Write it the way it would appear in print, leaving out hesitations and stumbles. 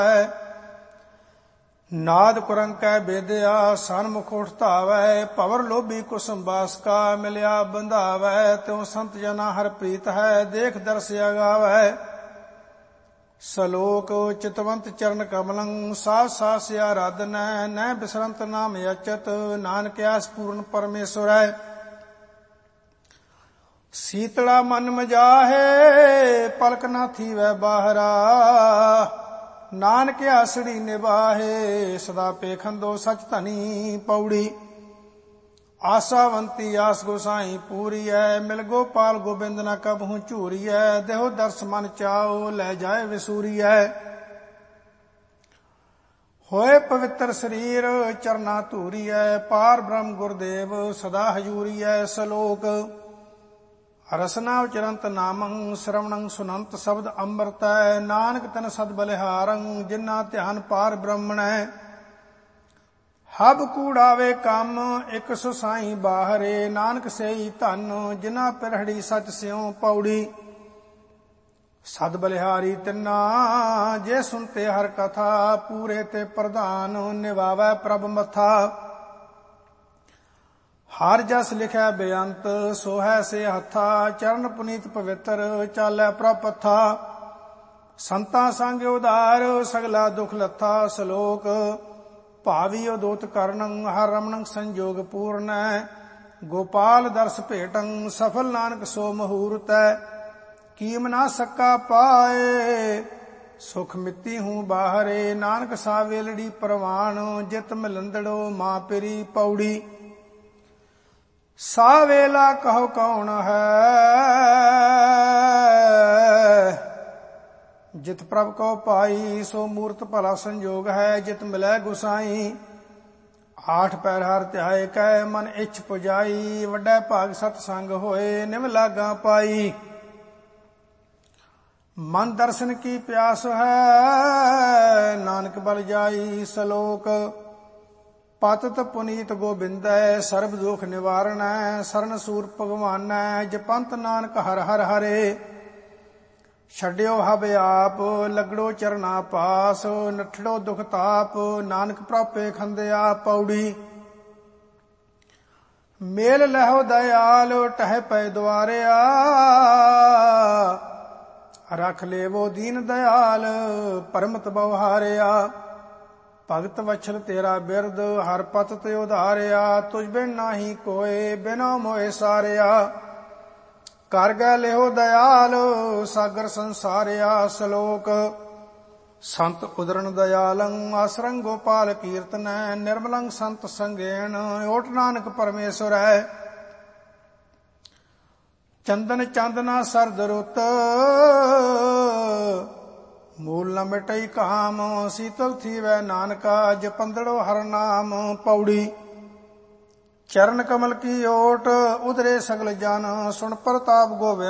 ਨਾਦ ਕੁਰੰਕੈ ਬੇਦਿਆ ਸਨਮੁਖ ਉਠ ਧਾਵੈ। ਭਵਰ ਲੋਭੀ ਕੁਸਮ ਬਾਸ ਕਾ ਮਿਲਿਆ ਬੰਧਾਵੈ। ਤਿਉ ਸੰਤ ਜਨਾ ਹਰ ਪ੍ਰੀਤ ਹੈ ਦੇਖ ਦਰਸ ਅਗਾਵੈ। ਸਲੋਕ ਚਿਤਵੰਤ ਚਰਨ ਕਮਲੰ ਸਾਸ ਸਾਸ ਆਰਾਧਨੈ। ਨੈ ਬਿਸਰੰਤ ਨਾਮ ਅਚਤ ਨਾਨਕ ਆਸ ਪੂਰਨ ਪਰਮੇਸ਼ਵਰੈ। ਸੀਤਲਾ ਮਨ ਮਜਾਹੇ ਪਲਕ ਨਾ ਥੀਵੈ ਬਾਹਰਾ। ਨਾਨਕ ਆਸੜੀ ਨਿਵਾਹੇ ਸਦਾ ਪੇਖੰਦੋ ਸਚ ਧਨੀ ਪੌੜੀ। ਆਸਾਵੰਤੀ ਆਸ ਗੋਸਾਈ ਪੂਰੀਐ। ਮਿਲ ਗੋਪਾਲ ਗੋਬਿੰਦ ਨਾ ਕਬਹੂ ਝੂਰੀਐ। ਦੇਹੋ ਦਰਸ ਮਨ ਚਾਓ ਲੈ ਜਾਏ ਵਿਸੂਰੀਐ। ਹੋਏ ਪਵਿੱਤਰ ਸਰੀਰ ਚਰਨਾ ਧੂਰੀਐ। ਪਾਰ ਬ੍ਰਹਮ ਗੁਰਦੇਵ ਸਦਾ ਹਜੂਰੀਐ। ਸਲੋਕ ਰਸਨਾ ਉਚਰੰਤ ਨਾਮੰ ਸ਼ਰਵਣੰ ਸੁਨੰਤ ਸ਼ਬਦ ਅੰਮ੍ਰਿਤੈ। ਨਾਨਕ ਤਨ ਸਦ ਬਲਿਹਾਰੰ ਜਿਨਾ ਧਿਆਨ ਪਾਰ ਬ੍ਰਹਮਣੈ। ਹਬ ਕੂੜਾਵੇ ਕੰਮ ਇਕ ਸੁਸਾਈ ਬਾਹਰੇ। ਨਾਨਕ ਸੇਈ ਧਨ ਜਿਨਾ ਪਿਰਹੜੀ ਸਚ ਸਿਉ ਪੌੜੀ। ਸਦ ਬਲਿਹਾਰੀ ਤਿੰਨਾ ਜੇ ਸੁਨਤੇ ਹਰ ਕਥਾ। ਪੂਰੇ ਤੇ ਪ੍ਰਧਾਨ ਨਿਵਾਵੈ ਪ੍ਰਭ ਮਥਾ। ਹਰ ਜਸ ਲਿਖਿਆ ਬੇਅੰਤ ਸੋਹੈ ਸੇ ਹੱਥਾ। ਚਰਨ ਪੁਨੀਤ ਪਵਿੱਤਰ ਚਾਲੈ ਪ੍ਰਪਥਾ। ਸੰਤਾਂ ਸੰਗ ਉਧਾਰ ਸਗਲਾ ਦੁਖ ਲੱਥਾ। ਸਲੋਕ ਭਾਵੀ ਉਦੋਤ ਕਰਨੰ ਹਰ ਰਮਣੰ ਸੰਜੋਗ ਪੂਰਨੈ। ਗੋਪਾਲ ਦਰਸ ਭੇਟੰ ਸਫਲ ਨਾਨਕ ਸੋ ਮਹੂਰਤੈ। ਕੀਮ ਨਾ ਸਕਾ ਪਾਏ ਸੁਖ ਮਿੱਤੀ ਹੂੰ ਬਾਹਰੇ। ਨਾਨਕ ਸਾ ਵੇਲੜੀ ਪ੍ਰਵਾਣ ਜਿਤ ਮਿਲੰਦੜੋ ਮਾਂ ਪਿਰੀ ਪੌੜੀ। ਸਾ ਵੇਲਾ ਕਹੋ ਕੌਣ ਹੈ ਜਿਤ ਪ੍ਰਭ ਕੋ ਪਾਈ। ਸੋ ਮੂਰਤ ਭਲਾ ਸੰਜੋਗ ਹੈ ਜਿਤ ਮਿਲੈ ਗੁਸਾਈ। ਆਠ ਪੈਰ ਹਰ ਧਿਆਏ ਕੈ ਮਨ ਇੱਛ ਪੁਜਾਈ। ਵੱਡਾ ਭਾਗ ਸਤ ਸੰਗ ਹੋਏ ਨਿਮ ਲਾਗਾ ਪਾਈ। ਮਨ ਦਰਸ਼ਨ ਕੀ ਪਿਆਸ ਹੈ ਨਾਨਕ ਬਲ ਜਾਈ। ਸਲੋਕ ਪਤਿਤ ਪੁਨੀਤ ਗੋਬਿੰਦੈ ਸਰਬ ਦੁਖ ਨਿਵਾਰਣੈ। ਸਰਨ ਸੂਰ ਭਗਵਾਨੈ ਜਪੰਤ ਨਾਨਕ ਹਰ ਹਰ ਹਰੇ। ਛੱਡਿਓ ਹਬ ਆਪ ਲਗੜੋ ਚਰਨਾ ਪਾਸ। ਨਠੜੋ ਦੁਖ ਤਾਪ ਨਾਨਕ ਪ੍ਰਾਪੇ ਖੰਦਿਆ ਪੌੜੀ। ਮੇਲ ਲਹੋ ਦਇਆਲ ਟਹਿ ਪੈ ਦੁਆਰਿਆ। ਰਖ ਲੇਵੋ ਦੀਨ ਦਇਆਲ ਪਰਮਤ ਬਵਹਾਰਿਆ। ਭਗਤ ਵਛਲ ਤੇਰਾ ਬਿਰਦ ਹਰ ਪਤ ਤੇ ਉਧਾਰਿਆ। ਤੁਝ ਬਿਨ ਨਾਹੀ ਕੋਏ ਬਿਨੋ ਮੋਏ ਸਾਰਿਆ। ਕਰ ਗੈ ਲਿਓ ਦਇਆਲ ਸਾਗਰ ਸੰਸਾਰਿਆ। ਸਲੋਕ ਸੰਤ ਉਦਰਨ ਦਇਆਲੰ ਆਸਰੰ ਗੋਪਾਲ ਕੀਰਤਨੈ। ਨਿਰਮਲੰ ਸੰਤ ਸੰਗੇਣ ਓਟ ਨਾਨਕ ਪਰਮੇਸ਼ਵਰੈ। ਚੰਦਨ ਚਾਂਦਨਾ ਸਰਦ ਰੁੱਤ ਮੂਲ ਨ ਮਿਟਈ ਕਾਮ। ਸੀਤਲ ਥੀਵੈ ਨਾਨਕਾ ਜਪੰਦੜੋ ਹਰ ਨਾਮ ਪੌੜੀ। ਚਰਨ ਕਮਲ ਕੀ ਓਟ ਉਧਰੇ ਸਗਲ ਜਨ ਸੁਣ ਪ੍ਰਤਾਪ ਗੋਬਿੰਦ।